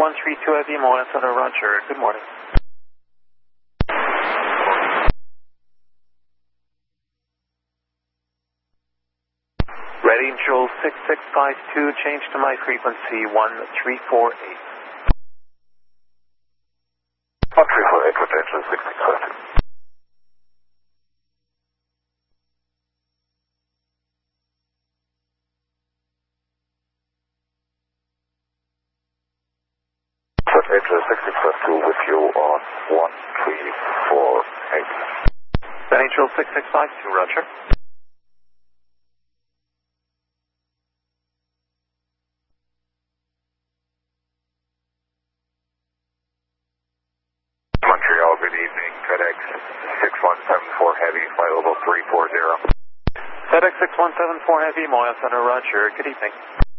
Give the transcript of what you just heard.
132 Heavy, Moya Center, Roger. Good morning. Ready, Angel 6652, change to my frequency 1348. 1348, potential 6652. Potential 6652 with you on 1348. Angel 6652, Roger. Montreal, good evening. FedEx 6174 Heavy, flight level 340. FedEx 6174 Heavy, Moya Center, Roger. Good evening.